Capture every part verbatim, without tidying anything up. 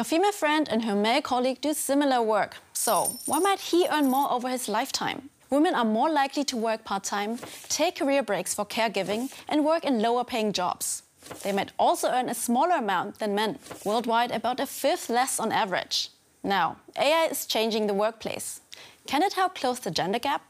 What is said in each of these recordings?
Your female friend and her male colleague do similar work. So why might he earn more over his lifetime? Women are more likely to work part-time, take career breaks for caregiving, and work in lower-paying jobs. They might also earn a smaller amount than men, worldwide about a fifth less on average. Now, A I is changing the workplace. Can it help close the gender gap?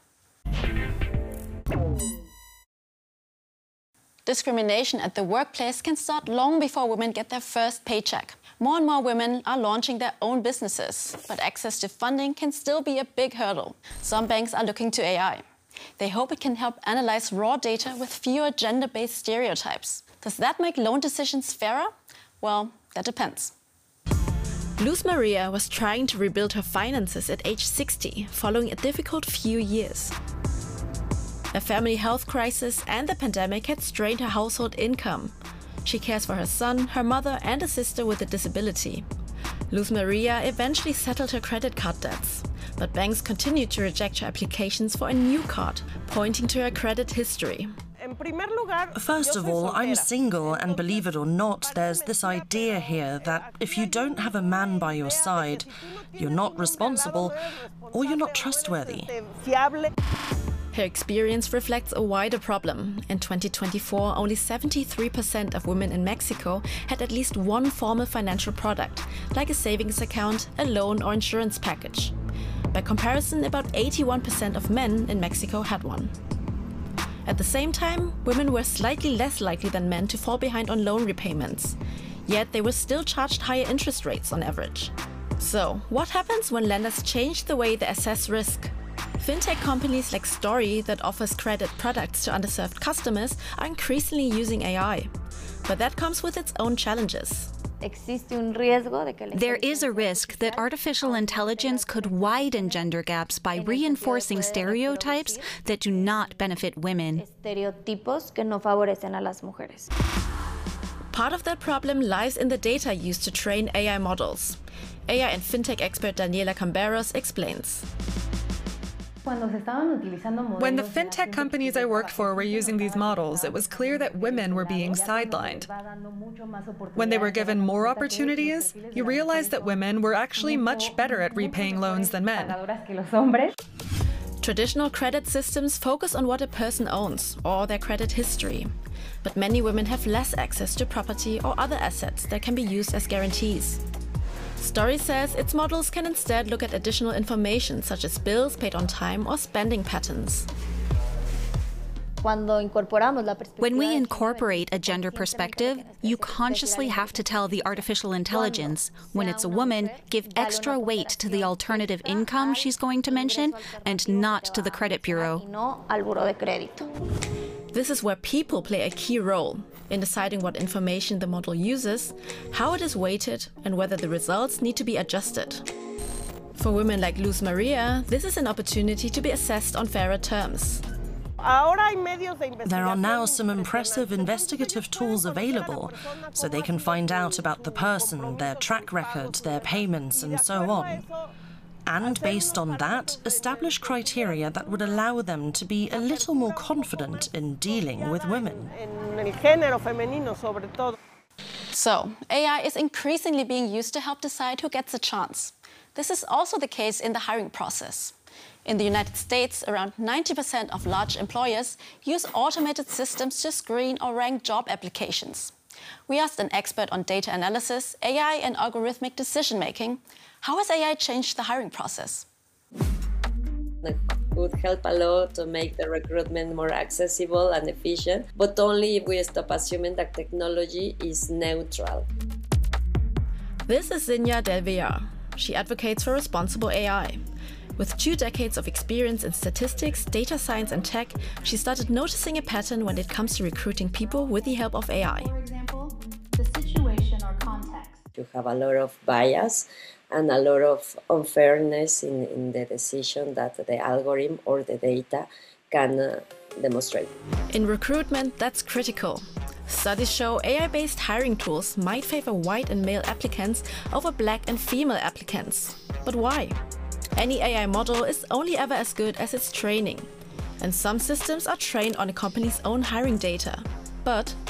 Discrimination at the workplace can start long before women get their first paycheck. More and more women are launching their own businesses, but access to funding can still be a big hurdle. Some banks are looking to A I. They hope it can help analyze raw data with fewer gender-based stereotypes. Does that make loan decisions fairer? Well, that depends. Luz Maria was trying to rebuild her finances at age sixty, following a difficult few years. A family health crisis and the pandemic had strained her household income. She cares for her son, her mother, and a sister with a disability. Luz Maria eventually settled her credit card debts, but banks continued to reject her applications for a new card, pointing to her credit history. First of all, I'm single, and believe it or not, there's this idea here that if you don't have a man by your side, you're not responsible or you're not trustworthy. Her experience reflects a wider problem. In twenty twenty-four, only seventy-three percent of women in Mexico had at least one formal financial product, like a savings account, a loan or insurance package. By comparison, about eighty-one percent of men in Mexico had one. At the same time, women were slightly less likely than men to fall behind on loan repayments. Yet they were still charged higher interest rates on average. So, what happens when lenders change the way they assess risk? Fintech companies like Story, that offers credit products to underserved customers, are increasingly using A I. But that comes with its own challenges. There is a risk that artificial intelligence could widen gender gaps by reinforcing stereotypes that do not benefit women. Part of that problem lies in the data used to train A I models. A I and fintech expert Daniela Camberos explains. When the fintech companies I worked for were using these models, it was clear that women were being sidelined. When they were given more opportunities, you realize that women were actually much better at repaying loans than men. Traditional credit systems focus on what a person owns or their credit history. But many women have less access to property or other assets that can be used as guarantees. Story says its models can instead look at additional information such as bills paid on time or spending patterns. When we incorporate a gender perspective, you consciously have to tell the artificial intelligence, when it's a woman, give extra weight to the alternative income she's going to mention and not to the credit bureau. This is where people play a key role in deciding what information the model uses, how it is weighted, and whether the results need to be adjusted. For women like Luz Maria, this is an opportunity to be assessed on fairer terms. There are now some impressive investigative tools available, so they can find out about the person, their track record, their payments, and so on. And based on that, establish criteria that would allow them to be a little more confident in dealing with women. So, A I is increasingly being used to help decide who gets a chance. This is also the case in the hiring process. In the United States, around ninety percent of large employers use automated systems to screen or rank job applications. We asked an expert on data analysis, A I and algorithmic decision-making, how has A I changed the hiring process? It would help a lot to make the recruitment more accessible and efficient, but only if we stop assuming that technology is neutral. This is Zinja Del Villar. She advocates for responsible A I. With two decades of experience in statistics, data science and tech, she started noticing a pattern when it comes to recruiting people with the help of A I. For example, the situation or context. You have a lot of bias and a lot of unfairness in, in the decision that the algorithm or the data can uh, demonstrate. In recruitment, that's critical. Studies show A I-based hiring tools might favor white and male applicants over black and female applicants. But why? Any A I model is only ever as good as its training. And some systems are trained on a company's own hiring data. But